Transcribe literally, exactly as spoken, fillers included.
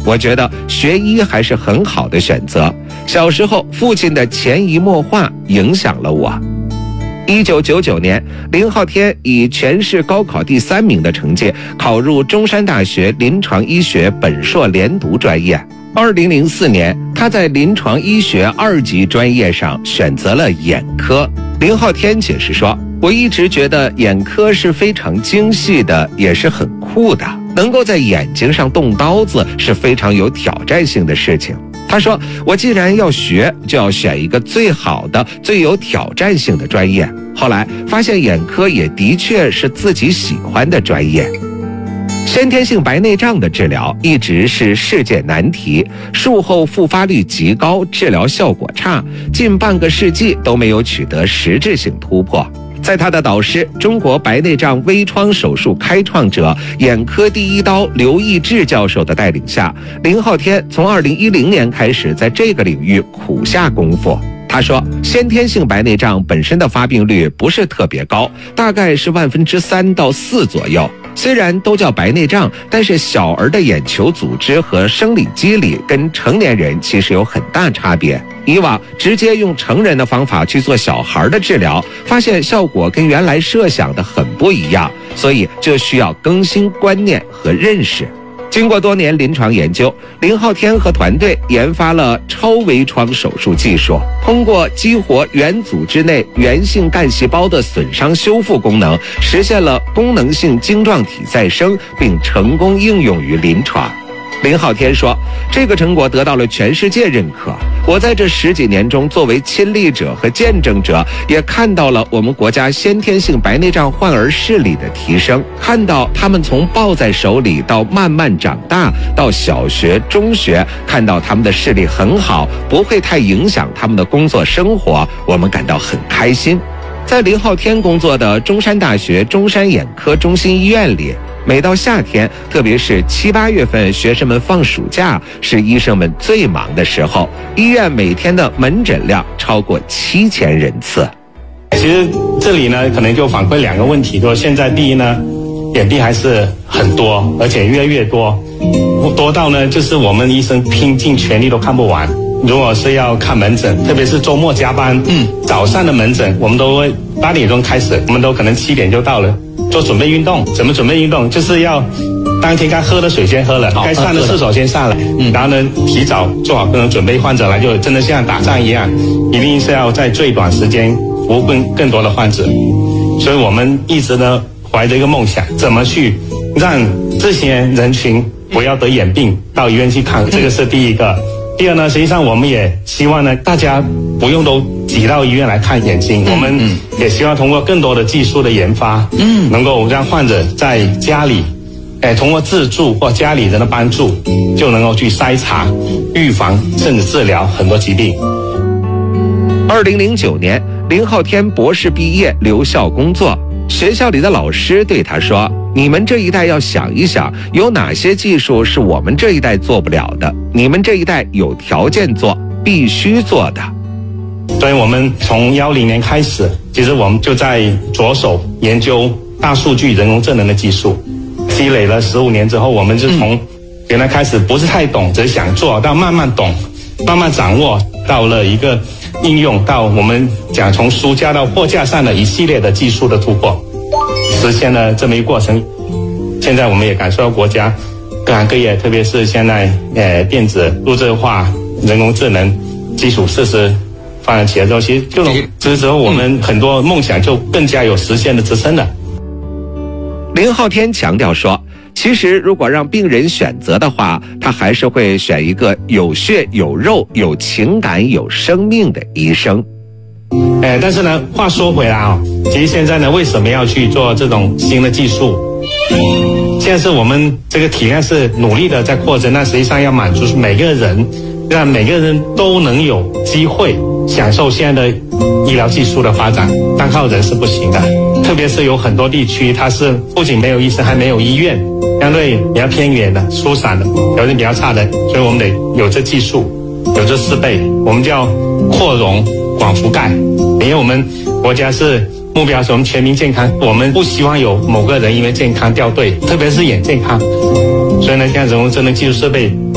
我觉得学医还是很好的选择。小时候父亲的潜移默化影响了我。一九九九年，林浩天以全市高考第三名的成绩考入中山大学临床医学本硕连读专业。二零零四年，他在临床医学二级专业上选择了眼科。林浩天解释说，我一直觉得眼科是非常精细的，也是很酷的，能够在眼睛上动刀子是非常有挑战性的事情。他说，我既然要学，就要选一个最好的、最有挑战性的专业。后来发现眼科也的确是自己喜欢的专业。先天性白内障的治疗一直是世界难题，术后复发率极高，治疗效果差，近半个世纪都没有取得实质性突破。在他的导师、中国白内障微创手术开创者、眼科第一刀刘义志教授的带领下，林浩天从二零一零年开始在这个领域苦下功夫。他说，先天性白内障本身的发病率不是特别高，大概是万分之三到四左右。虽然都叫白内障，但是小儿的眼球组织和生理机理跟成年人其实有很大差别。以往直接用成人的方法去做小孩的治疗，发现效果跟原来设想的很不一样，所以就需要更新观念和认识。经过多年临床研究，林浩天和团队研发了超微创手术技术，通过激活原组织内原性干细胞的损伤修复功能，实现了功能性晶状体再生，并成功应用于临床。林浩天说，这个成果得到了全世界认可。我在这十几年中作为亲历者和见证者，也看到了我们国家先天性白内障患儿视力的提升，看到他们从抱在手里到慢慢长大，到小学、中学，看到他们的视力很好，不会太影响他们的工作生活，我们感到很开心。在林浩天工作的中山大学中山眼科中心医院里，每到夏天，特别是七八月份，学生们放暑假，是医生们最忙的时候。医院每天的门诊量超过七千人次。 其实这里呢，可能就反馈两个问题，就是现在第一呢，眼病还是很多，而且越来越多，多到呢，就是我们医生拼尽全力都看不完。如果是要看门诊，特别是周末加班，嗯，早上的门诊我们都会八点钟开始，我们都可能七点就到了。做准备运动，怎么准备运动？就是要当天该喝的水先喝了，该上的厕所先上了，嗯，然后呢，提早做好各种准备，患者来就真的像打仗一样，一定是要在最短时间服务更更多的患者。所以我们一直呢怀着一个梦想，怎么去让这些人群不要得眼病，到医院去看，这个是第一个。第二呢，实际上我们也希望呢，大家不用都挤到医院来看眼睛，嗯，我们也希望通过更多的技术的研发，嗯，能够让患者在家里，哎，通过自助或家里人的帮助，就能够去筛查、预防甚至治疗很多疾病。 二零零九年，林浩天博士毕业留校工作，学校里的老师对他说，你们这一代要想一想，有哪些技术是我们这一代做不了的，你们这一代有条件做，必须做的。 所以我们从幺零年开始，其实我们就在着手研究大数据人工智能的技术，积累了十五年之后，我们就从原来开始不是太懂，只是想做，到慢慢懂，慢慢掌握，到了一个应用，到我们讲从书架到货架上的一系列的技术的突破，实现了这么一个过程。现在我们也感受到国家各行各业，特别是现在呃电子、数字化、人工智能基础设施发展起来之后，其实这种这时候我们很多梦想就更加有实现的支撑了。 林浩天强调说，其实如果让病人选择的话，他还是会选一个有血有肉、有情感、有生命的医生。 呃，但是呢，话说回来啊，其实现在呢，为什么要去做这种新的技术？现在是我们这个体量是努力的在扩增，那实际上要满足每个人，让每个人都能有机会享受现在的医疗技术的发展，单靠人是不行的。特别是有很多地区，它是不仅没有医生，还没有医院，相对比较偏远的、疏散的、条件比较差的，所以我们得有这技术，有这设备，我们叫扩容、广覆盖。因为我们国家是目标是我们全民健康，我们不希望有某个人因为健康掉队，特别是眼健康。所以呢，像人工智能技术设备